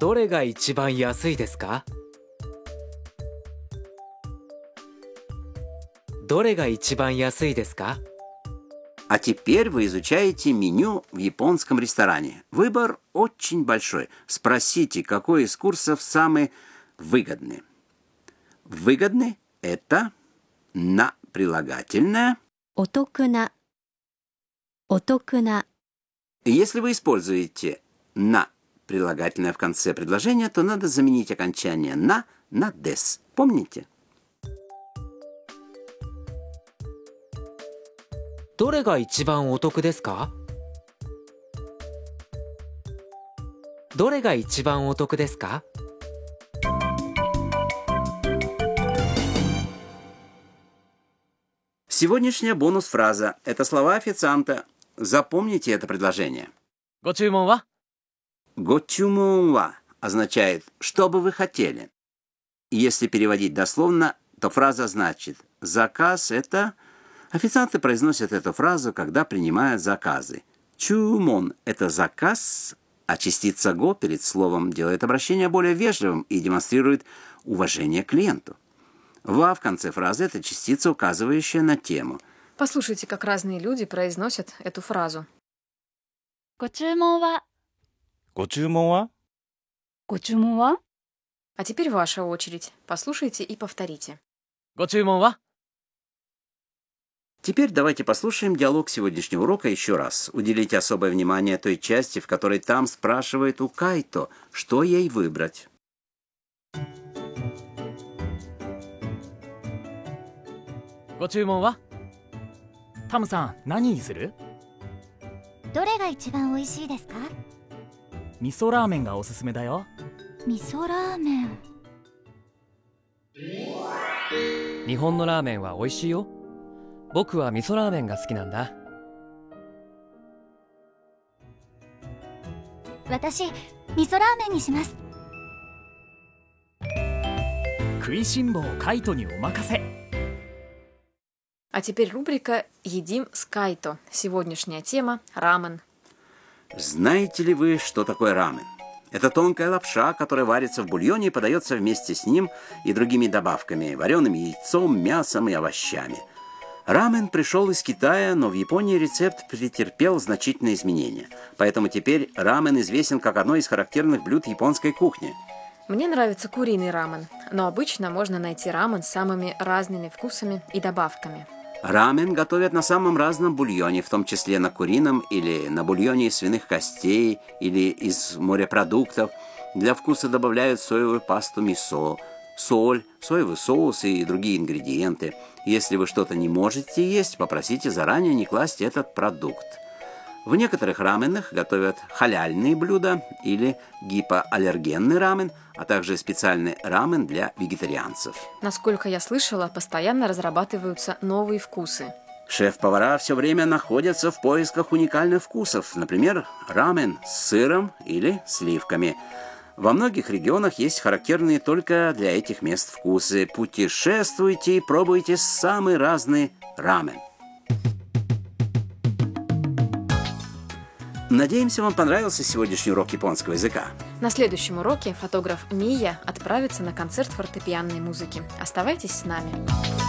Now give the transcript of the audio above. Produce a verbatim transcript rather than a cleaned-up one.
どれが一番安いですか？どれが一番安いですか? А теперь вы изучаете меню в японском ресторане. Выбор очень большой. Спросите, какой из курсов самый выгодный. Выгодный – это на прилагательное. お得な、お得な。 Если вы используете на прилагательное в конце предложения, то надо заменить окончание на на des. Помните? どれが一番お得ですか？どれが一番お得ですか? Сегодняшняя бонус-фраза – это слова официанта. Запомните это предложение. ご注文は? «Гочумонва» означает «что бы вы хотели». Если переводить дословно, то фраза значит «заказ» – это… Официанты произносят эту фразу, когда принимают заказы. «Чумон» – это заказ, а частица «го» перед словом делает обращение более вежливым и демонстрирует уважение к клиенту. «Ва» в конце фразы – это частица, указывающая на тему. Послушайте, как разные люди произносят эту фразу. ご注文は? ご注文は? ご注文は? А теперь ваша очередь. Послушайте и повторите. ご注文は? Теперь давайте послушаем диалог сегодняшнего урока еще раз. Уделите особое внимание той части, в которой там спрашивает у Кайто, что ей выбрать. ご注文は? タムさん、何にする? どれが一番美味しいですか？ 味噌ラーメンがおすすめだよ。 味噌ラーメン。 日本のラーメンは美味しいよ。僕は味噌ラーメンが好きなんだ。 私、味噌ラーメンにします。 食いしん坊カイトにお任せ。 А теперь рубрика «Едим с Кайто». Сегодняшняя тема – рамен. Знаете ли вы, что такое рамен? Это тонкая лапша, которая варится в бульоне и подается вместе с ним и другими добавками – вареным яйцом, мясом и овощами. Рамен пришел из Китая, но в Японии рецепт претерпел значительные изменения. Поэтому теперь рамен известен как одно из характерных блюд японской кухни. Мне нравится куриный рамен, но обычно можно найти рамен с самыми разными вкусами и добавками. Рамен готовят на самом разном бульоне, в том числе на курином или на бульоне из свиных костей или из морепродуктов. Для вкуса добавляют соевую пасту мисо, соль, соевый соус и другие ингредиенты. Если вы что-то не можете есть, попросите заранее не класть этот продукт. В некоторых раменах готовят халяльные блюда или гипоаллергенный рамен, а также специальный рамен для вегетарианцев. Насколько я слышала, постоянно разрабатываются новые вкусы. Шеф-повара все время находятся в поисках уникальных вкусов, например, рамен с сыром или сливками. Во многих регионах есть характерные только для этих мест вкусы. Путешествуйте и пробуйте самый разный рамен. Надеемся, вам понравился сегодняшний урок японского языка. На следующем уроке фотограф Мия отправится на концерт фортепианной музыки. Оставайтесь с нами.